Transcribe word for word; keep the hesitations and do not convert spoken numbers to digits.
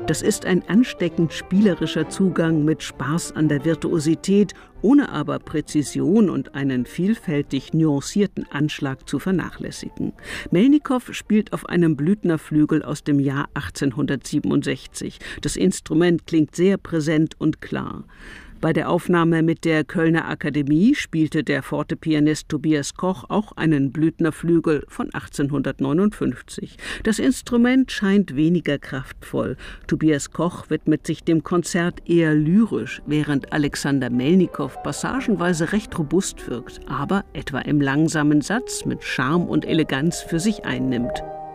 Das ist ein ansteckend spielerischer Zugang mit Spaß an der Virtuosität, ohne aber Präzision und einen vielfältig nuancierten Anschlag zu vernachlässigen. Melnikow spielt auf einem Blüthnerflügel aus dem Jahr achtzehnhundertsiebenundsechzig. Das Instrument klingt sehr präsent und klar. Bei der Aufnahme mit der Kölner Akademie spielte der Fortepianist Tobias Koch auch einen Blüthnerflügel von achtzehnhundertneunundfünfzig. Das Instrument scheint weniger kraftvoll. Tobias Koch widmet sich dem Konzert eher lyrisch, während Alexander Melnikow passagenweise recht robust wirkt, aber etwa im langsamen Satz mit Charme und Eleganz für sich einnimmt.